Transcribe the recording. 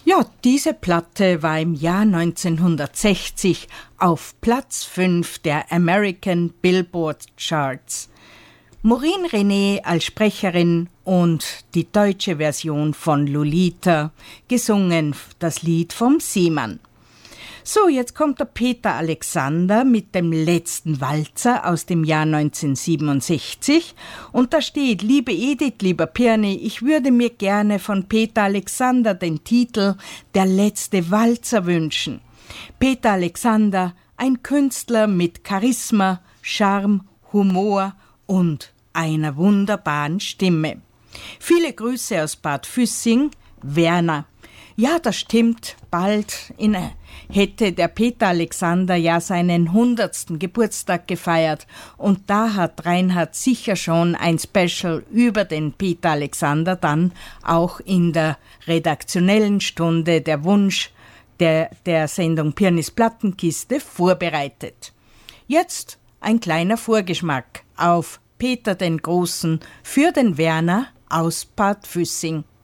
Ja, diese Platte war im Jahr 1960 auf Platz 5 der American Billboard Charts. Maureen René als Sprecherin und die deutsche Version von Lolita, gesungen das Lied vom Seemann. So, jetzt kommt der Peter Alexander mit dem letzten Walzer aus dem Jahr 1967 und da steht: Liebe Edith, lieber Pirni, ich würde mir gerne von Peter Alexander den Titel Der letzte Walzer wünschen. Peter Alexander, ein Künstler mit Charisma, Charme, Humor und einer wunderbaren Stimme. Viele Grüße aus Bad Füssing, Werner. Ja, das stimmt, bald hätte der Peter Alexander ja seinen 100. Geburtstag gefeiert und da hat Reinhard sicher schon ein Special über den Peter Alexander dann auch in der redaktionellen Stunde der Wunsch der Sendung Pirnis Plattenkiste vorbereitet. Jetzt ein kleiner Vorgeschmack auf Peter den Großen für den Werner aus Bad Füssing.